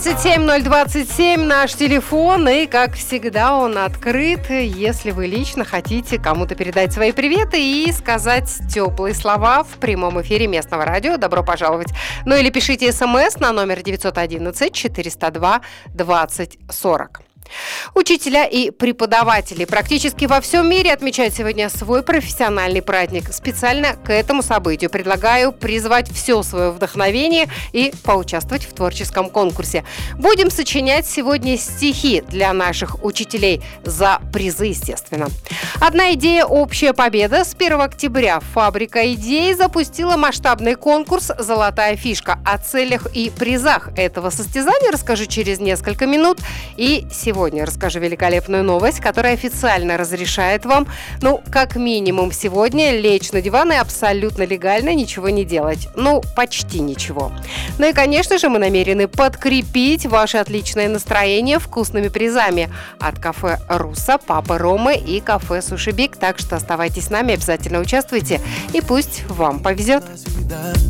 37027 наш телефон, и, как всегда, он открыт. Если вы лично хотите кому-то передать свои приветы и сказать теплые слова в прямом эфире местного радио, добро пожаловать. Ну или пишите смс на номер 911 402 20 40. Учителя и преподаватели практически во всем мире отмечают сегодня свой профессиональный праздник. Специально к этому событию предлагаю призвать все свое вдохновение и поучаствовать в творческом конкурсе. Будем сочинять сегодня стихи для наших учителей за призы, естественно. Одна идея «Общая победа». С 1 октября «Фабрика идей» запустила масштабный конкурс «Золотая фишка». О целях и призах этого состязания расскажу через несколько минут. И сегодня расскажу великолепную новость, которая официально разрешает вам, как минимум сегодня, лечь на диван и абсолютно легально ничего не делать. Почти ничего. И, конечно же, мы намерены подкрепить ваше отличное настроение вкусными призами от кафе «Руссо», «Папы Ромы» и кафе «Суши Биг». Так что оставайтесь с нами, обязательно участвуйте, и пусть вам повезет.